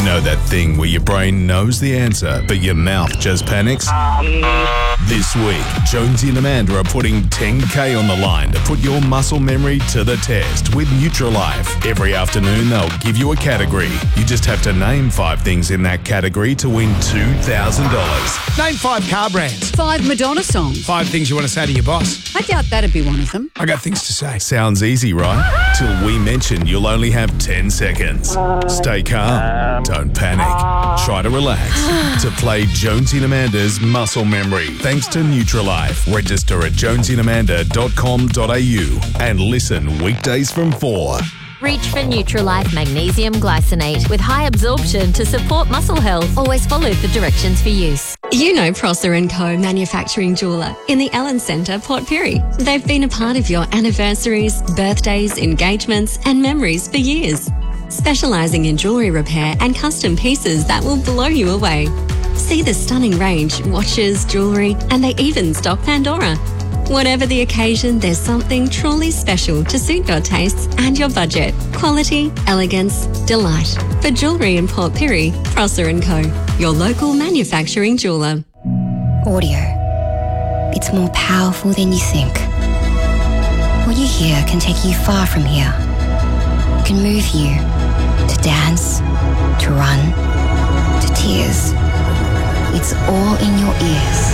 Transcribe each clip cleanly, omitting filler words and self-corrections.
know that thing where your brain knows the answer, but your mouth just panics? This week, Jonesy and Amanda are putting $10K on the line to put your muscle memory to the test with Nutrilife. Every afternoon, they'll give you a category. You just have to name 5 things in that category to win $2,000. Name 5 car brands. 5 Madonna songs. 5 things you want to say to your boss. I doubt that'd be one of them. I got things to say. Sounds easy, right? Till we mention you'll only have 10 seconds. Stay calm. Don't panic. Try to relax. To play Jonesy and Amanda's Muscle Memory. Thanks to Nutrilife. Register at jonesyandamanda.com.au and listen weekdays from 4. Reach for Nutrilife Magnesium Glycinate with high absorption to support muscle health. Always follow the directions for use. You know Prosser & Co. Manufacturing Jeweller in the Ellen Centre, Port Pirie. They've been a part of your anniversaries, birthdays, engagements and memories for years. Specialising in jewellery repair and custom pieces that will blow you away. See the stunning range, watches, jewellery, and they even stock Pandora. Whatever the occasion, there's something truly special to suit your tastes and your budget. Quality, elegance, delight. For jewellery in Port Pirie, Prosser & Co. Your local manufacturing jeweller. Audio. It's more powerful than you think. What you hear can take you far from here. It can move you to dance, to run, to tears. It's all in your ears.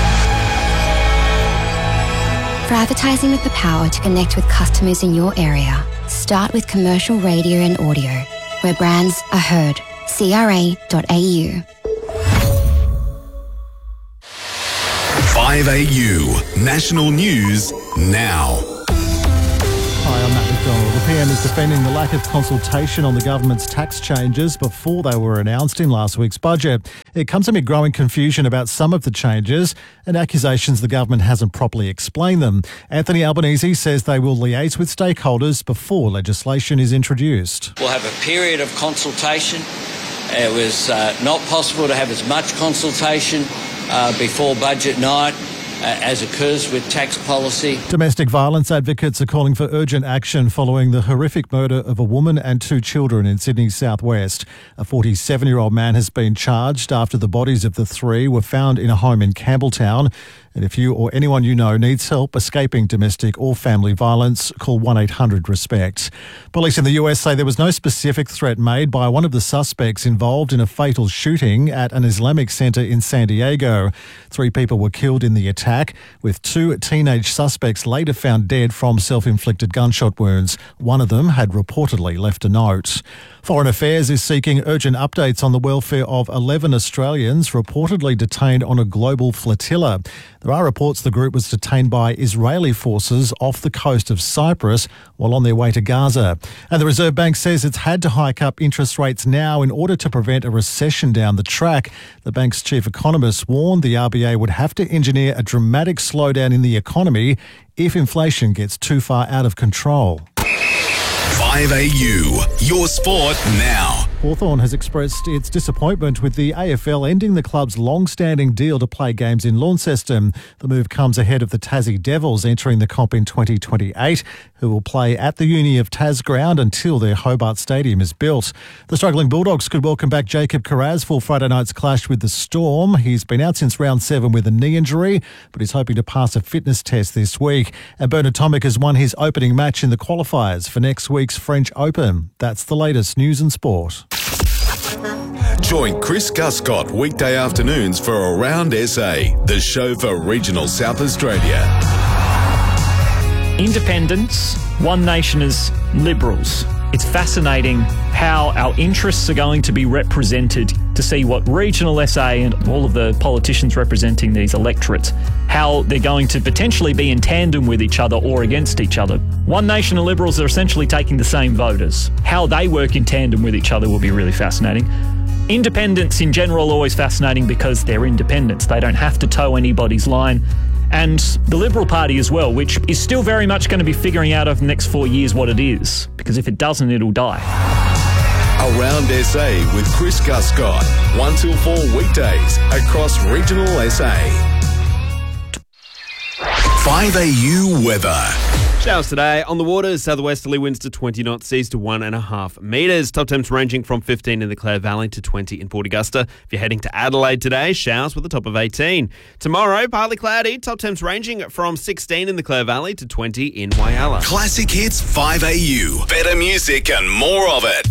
For advertising with the power to connect with customers in your area, start with commercial radio and audio, where brands are heard. CRA.au. 5AU. National News now. Hi, I'm Matt McDonald. The PM is defending the lack of consultation on the government's tax changes before they were announced in last week's budget. It comes amid growing confusion about some of the changes and accusations the government hasn't properly explained them. Anthony Albanese says they will liaise with stakeholders before legislation is introduced. We'll have a period of consultation. It was not possible to have as much consultation before budget night as occurs with tax policy. Domestic violence advocates are calling for urgent action following the horrific murder of a woman and 2 children in Sydney's southwest. A 47-year-old man has been charged after the bodies of the 3 were found in a home in Campbelltown. And if you or anyone you know needs help escaping domestic or family violence, call 1-800-RESPECT. Police in the US say there was no specific threat made by one of the suspects involved in a fatal shooting at an Islamic centre in San Diego. 3 people were killed in the attack, with 2 teenage suspects later found dead from self-inflicted gunshot wounds. One of them had reportedly left a note. Foreign Affairs is seeking urgent updates on the welfare of 11 Australians reportedly detained on a global flotilla. There are reports the group was detained by Israeli forces off the coast of Cyprus while on their way to Gaza. And the Reserve Bank says it's had to hike up interest rates now in order to prevent a recession down the track. The bank's chief economist warned the RBA would have to engineer a dramatic slowdown in the economy if inflation gets too far out of control. 5AU, your sport now. Hawthorn has expressed its disappointment with the AFL ending the club's long-standing deal to play games in Launceston. The move comes ahead of the Tassie Devils entering the comp in 2028, who will play at the Uni of Tas ground until their Hobart Stadium is built. The struggling Bulldogs could welcome back Jacob Kiraz for Friday night's clash with the Storm. He's been out since round 7 with a knee injury, but he's hoping to pass a fitness test this week. And Bernard Tomic has won his opening match in the qualifiers for next week's French Open. That's the latest news and sport. Join Chris Guscott weekday afternoons for Around SA, the show for regional South Australia. Independents, One Nation as Liberals. It's fascinating how our interests are going to be represented to see what regional SA and all of the politicians representing these electorates, how they're going to potentially be in tandem with each other or against each other. One Nation and Liberals are essentially taking the same voters. How they work in tandem with each other will be really fascinating. Independents in general are always fascinating because they're independents. They don't have to toe anybody's line. And the Liberal Party as well, which is still very much going to be figuring out over the next 4 years what it is, because if it doesn't, it'll die. Around SA with Chris Guscott, 1 till 4 weekdays across regional SA. 5AU weather. Showers today on the waters, southwesterly winds to 20 knots, seas to 1.5 metres. Top temps ranging from 15 in the Clare Valley to 20 in Port Augusta. If you're heading to Adelaide today, showers with a top of 18. Tomorrow, partly cloudy, top temps ranging from 16 in the Clare Valley to 20 in Whyalla. Classic Hits 5AU. Better music and more of it.